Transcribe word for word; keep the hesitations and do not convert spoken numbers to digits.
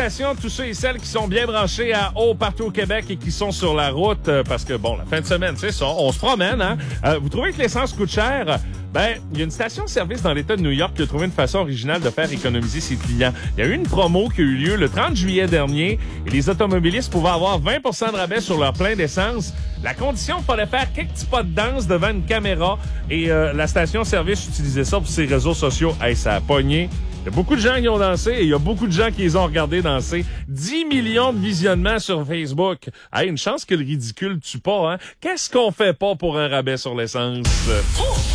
salutations à tous ceux et celles qui sont bien branchés à haut partout au Québec et qui sont sur la route euh, parce que, bon, la fin de semaine, c'est ça, on se promène, hein. Euh, vous trouvez que l'essence coûte cher? Ben, il y a une station-service dans l'État de New York qui a trouvé une façon originale de faire économiser ses clients. Il y a eu une promo qui a eu lieu le trente juillet dernier et les automobilistes pouvaient avoir vingt pour cent de rabais sur leur plein d'essence. La condition, il fallait faire quelques petits pas de danse devant une caméra et euh, la station-service utilisait ça pour ses réseaux sociaux. Hey, ça a pogné. Il y a beaucoup de gens qui ont dansé et il y a beaucoup de gens qui les ont regardés danser. dix millions de visionnements sur Facebook. Hey, une chance que le ridicule tue pas, hein? Qu'est-ce qu'on fait pas pour un rabais sur l'essence?